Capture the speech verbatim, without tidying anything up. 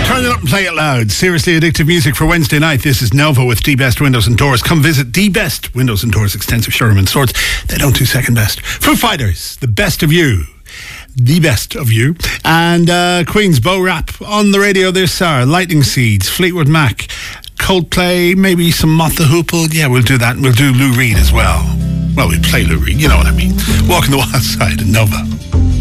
Turn it up and play it loud. Seriously addictive music for Wednesday night. This is Nova with D-Best Windows and Doors. Come visit D-Best Windows and Doors, extensive showroom and stores. They don't do second best. Foo Fighters, the best of you. The best of you. And uh, Queen's Bow Rap on the radio this hour. Lightning Seeds, Fleetwood Mac, Coldplay, maybe some Mott the Hoople. Yeah, we'll do that. And we'll do Lou Reed as well. Well, we play Lou Reed, you know what I mean. Walking the Wild Side in Nova.